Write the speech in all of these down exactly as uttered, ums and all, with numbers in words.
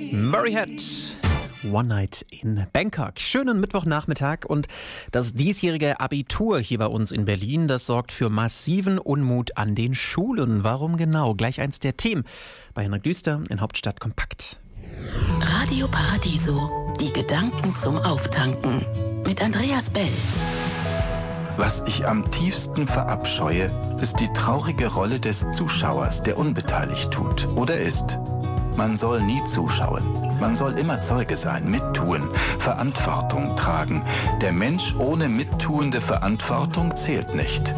Murray Head. One Night in Bangkok. Schönen Mittwochnachmittag und das diesjährige Abitur hier bei uns in Berlin, das sorgt für massiven Unmut an den Schulen. Warum genau? Gleich eins der Themen bei Henrik Düster in Hauptstadt Kompakt. Radio Paradiso, die Gedanken zum Auftanken mit Andreas Bell. Was ich am tiefsten verabscheue, ist die traurige Rolle des Zuschauers, der unbeteiligt tut oder ist. Man soll nie zuschauen. Man soll immer Zeuge sein, mittun, Verantwortung tragen. Der Mensch ohne mittuende Verantwortung zählt nicht.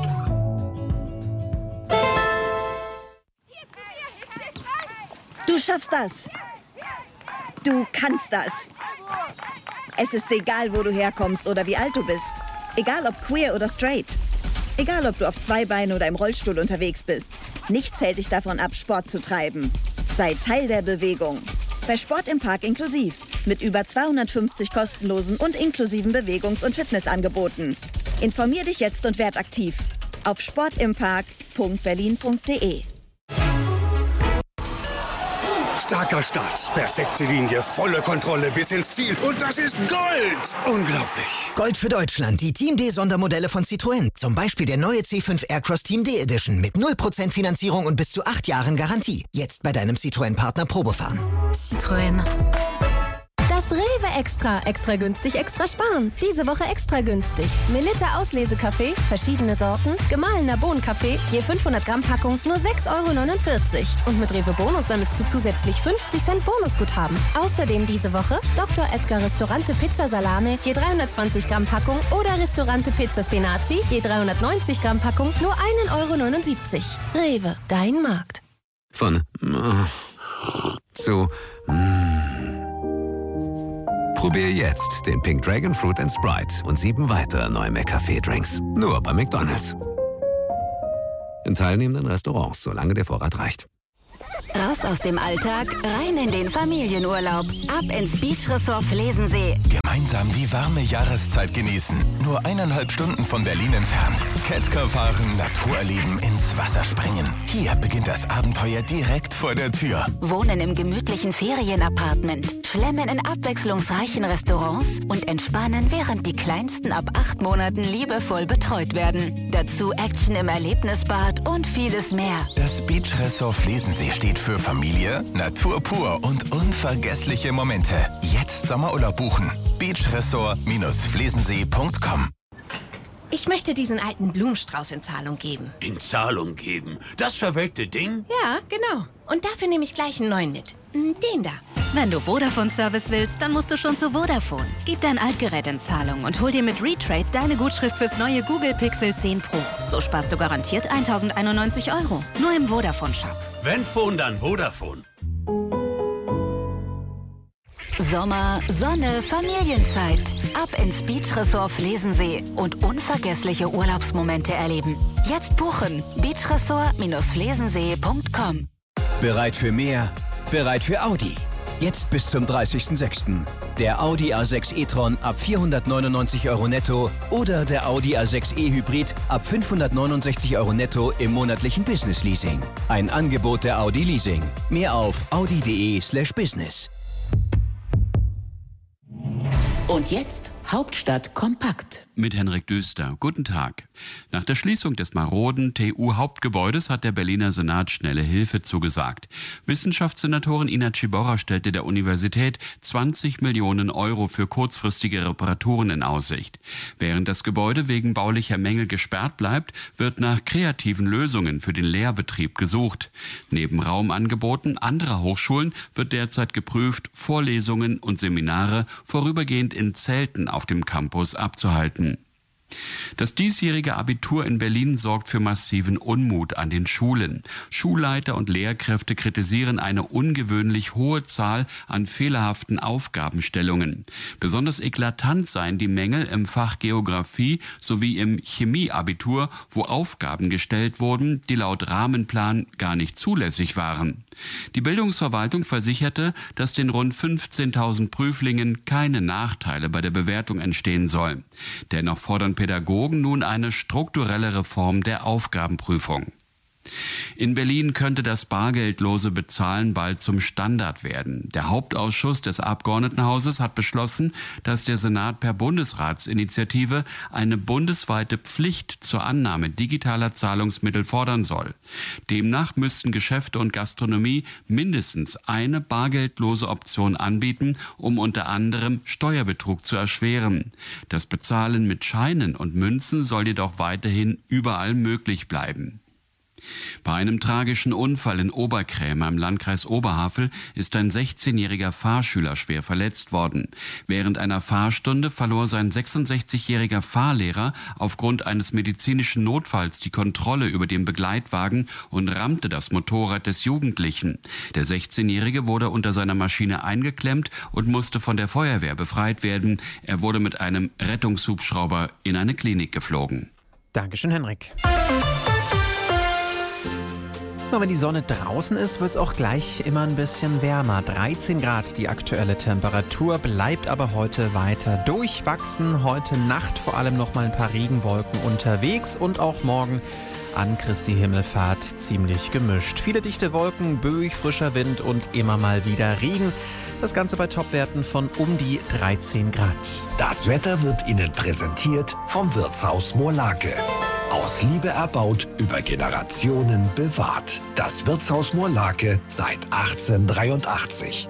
Du schaffst das. Du kannst das. Es ist egal, wo du herkommst oder wie alt du bist. Egal ob queer oder straight. Egal ob du auf zwei Beinen oder im Rollstuhl unterwegs bist. Nichts hält dich davon ab, Sport zu treiben. Sei Teil der Bewegung. Bei Sport im Park inklusiv. Mit über zweihundertfünfzig kostenlosen und inklusiven Bewegungs- und Fitnessangeboten. Informier dich jetzt und werd aktiv. Auf sportimpark punkt berlin punkt de. Starker Start, perfekte Linie, volle Kontrolle bis ins Ziel. Und das ist Gold! Unglaublich. Gold für Deutschland, die Team D-Sondermodelle von Citroën. Zum Beispiel der neue C fünf Aircross Team D Edition mit null Prozent Finanzierung und bis zu acht Jahren Garantie. Jetzt bei deinem Citroën-Partner Probefahren. Citroën. Das Rewe Extra. Extra günstig, extra sparen. Diese Woche extra günstig. Melitta Auslesekaffee, verschiedene Sorten, gemahlener Bohnenkaffee, je fünfhundert Gramm Packung, nur sechs Euro neunundvierzig. Und mit Rewe Bonus sammelst du zusätzlich fünfzig Cent Bonusguthaben. Außerdem diese Woche Doktor Edgar Ristorante Pizza Salame, je dreihundertzwanzig Gramm Packung oder Ristorante Pizza Spinaci, je dreihundertneunzig Gramm Packung, nur ein Euro neunundsiebzig. Rewe, dein Markt. Von zu Probier jetzt den Pink Dragon Fruit and Sprite und sieben weitere neue McCafé-Drinks. Nur bei McDonald's. In teilnehmenden Restaurants, solange der Vorrat reicht. Raus aus dem Alltag, rein in den Familienurlaub. Ab ins Beachresort Flesensee. Gemeinsam die warme Jahreszeit genießen. Nur eineinhalb Stunden von Berlin entfernt. Catcar fahren, Natur erleben, ins Wasser springen. Hier beginnt das Abenteuer direkt vor der Tür. Wohnen im gemütlichen Ferienapartment. Schlemmen in abwechslungsreichen Restaurants und entspannen, während die Kleinsten ab acht Monaten liebevoll betreut werden. Dazu Action im Erlebnisbad und vieles mehr. Das Beachresort Flesensee steht für Familie, Natur pur und unvergessliche Momente. Jetzt Sommerurlaub buchen. beachresort Flesensee punkt com. Ich möchte diesen alten Blumenstrauß in Zahlung geben. In Zahlung geben? Das verwelkte Ding? Ja, genau. Und dafür nehme ich gleich einen neuen mit. Den da. Wenn du Vodafone-Service willst, dann musst du schon zu Vodafone. Gib dein Altgerät in Zahlung und hol dir mit Retrade deine Gutschrift fürs neue Google Pixel zehn Pro. So sparst du garantiert tausendeinundneunzig Euro. Nur im Vodafone-Shop. Wenn Phone, dann Vodafone. Sommer, Sonne, Familienzeit. Ab ins Beachresort Flesensee und unvergessliche Urlaubsmomente erleben. Jetzt buchen. beachresort Flesensee punkt com. Bereit für mehr? Bereit für Audi. Jetzt bis zum dreißigsten sechsten Der Audi A sechs e-tron ab vierhundertneunundneunzig Euro netto oder der Audi A sechs e Hybrid ab fünfhundertneunundsechzig Euro netto im monatlichen Business Leasing. Ein Angebot der Audi Leasing. Mehr auf audi.de slash business. Und jetzt Hauptstadt kompakt. Mit Henrik Düster. Guten Tag. Nach der Schließung des maroden T U-Hauptgebäudes hat der Berliner Senat schnelle Hilfe zugesagt. Wissenschaftssenatorin Ina Ciborra stellte der Universität zwanzig Millionen Euro für kurzfristige Reparaturen in Aussicht. Während das Gebäude wegen baulicher Mängel gesperrt bleibt, wird nach kreativen Lösungen für den Lehrbetrieb gesucht. Neben Raumangeboten anderer Hochschulen wird derzeit geprüft, Vorlesungen und Seminare vorübergehend in Zelten auf dem Campus abzuhalten. Das diesjährige Abitur in Berlin sorgt für massiven Unmut an den Schulen. Schulleiter und Lehrkräfte kritisieren eine ungewöhnlich hohe Zahl an fehlerhaften Aufgabenstellungen. Besonders eklatant seien die Mängel im Fach Geografie sowie im Chemieabitur, wo Aufgaben gestellt wurden, die laut Rahmenplan gar nicht zulässig waren. Die Bildungsverwaltung versicherte, dass den rund fünfzehntausend Prüflingen keine Nachteile bei der Bewertung entstehen sollen. Dennoch fordern Pädagogen nun eine strukturelle Reform der Aufgabenprüfung. In Berlin könnte das bargeldlose Bezahlen bald zum Standard werden. Der Hauptausschuss des Abgeordnetenhauses hat beschlossen, dass der Senat per Bundesratsinitiative eine bundesweite Pflicht zur Annahme digitaler Zahlungsmittel fordern soll. Demnach müssten Geschäfte und Gastronomie mindestens eine bargeldlose Option anbieten, um unter anderem Steuerbetrug zu erschweren. Das Bezahlen mit Scheinen und Münzen soll jedoch weiterhin überall möglich bleiben. Bei einem tragischen Unfall in Oberkrämer im Landkreis Oberhavel ist ein sechzehnjähriger Fahrschüler schwer verletzt worden. Während einer Fahrstunde verlor sein sechsundsechzigjähriger Fahrlehrer aufgrund eines medizinischen Notfalls die Kontrolle über den Begleitwagen und rammte das Motorrad des Jugendlichen. Der sechzehnjährige wurde unter seiner Maschine eingeklemmt und musste von der Feuerwehr befreit werden. Er wurde mit einem Rettungshubschrauber in eine Klinik geflogen. Dankeschön, Henrik. Und wenn die Sonne draußen ist, wird es auch gleich immer ein bisschen wärmer. dreizehn Grad die aktuelle Temperatur, bleibt aber heute weiter durchwachsen. Heute Nacht vor allem noch mal ein paar Regenwolken unterwegs und auch morgen an Christi Himmelfahrt ziemlich gemischt. Viele dichte Wolken, böig frischer Wind und immer mal wieder Regen. Das Ganze bei Topwerten von um die dreizehn Grad. Das Wetter wird Ihnen präsentiert vom Wirtshaus Moorlake. Aus Liebe erbaut, über Generationen bewahrt. Das Wirtshaus Moorlake seit achtzehnhundertdreiundachtzig.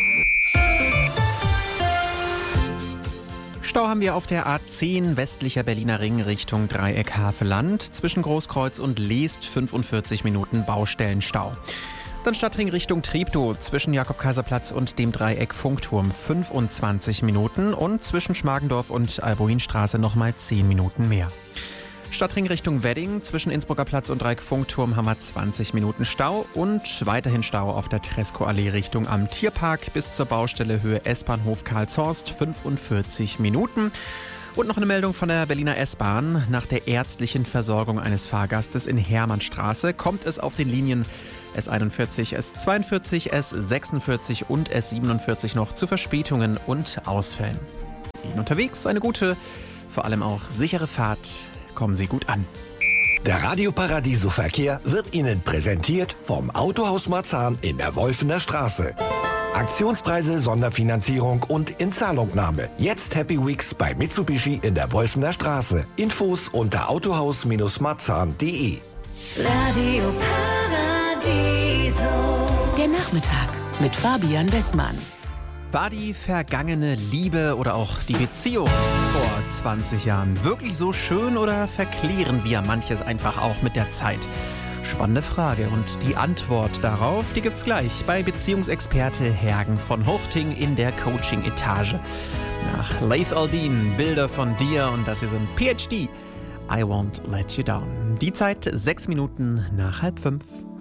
Stau haben wir auf der A zehn westlicher Berliner Ring Richtung Dreieck Havelland. Zwischen Großkreuz und Leest fünfundvierzig Minuten Baustellenstau. Dann Stadtring Richtung Treptow zwischen Jakob-Kaiser-Platz und dem Dreieck Funkturm fünfundzwanzig Minuten und zwischen Schmargendorf und Albuinstraße nochmal zehn Minuten mehr. Stadtring Richtung Wedding zwischen Innsbrucker Platz und Dreieck Funkturm haben wir zwanzig Minuten Stau und weiterhin Stau auf der Treskow-Allee Richtung am Tierpark bis zur Baustelle Höhe S-Bahnhof Karlshorst fünfundvierzig Minuten. Und noch eine Meldung von der Berliner S-Bahn. Nach der ärztlichen Versorgung eines Fahrgastes in Hermannstraße kommt es auf den Linien S einundvierzig, S zweiundvierzig, S sechsundvierzig und S siebenundvierzig noch zu Verspätungen und Ausfällen. Ihnen unterwegs eine gute, vor allem auch sichere Fahrt. Kommen Sie gut an. Der Radio Paradiso Verkehr wird Ihnen präsentiert vom Autohaus Marzahn in der Wolfener Straße. Aktionspreise, Sonderfinanzierung und Inzahlungnahme. Jetzt Happy Weeks bei Mitsubishi in der Wolfener Straße. Infos unter autohaus Marzahn punkt de. Radio Paradiso. Der Nachmittag mit Fabian Westmann. War die vergangene Liebe oder auch die Beziehung vor zwanzig Jahren wirklich so schön oder verklären wir manches einfach auch mit der Zeit? Spannende Frage und die Antwort darauf, die gibt's gleich bei Beziehungsexperte Hergen von Huchting in der Coaching-Etage. Nach Laith Aldin, Bilder von dir und das hier sind P H D, I Won't Let You Down. Die Zeit sechs Minuten nach halb fünf.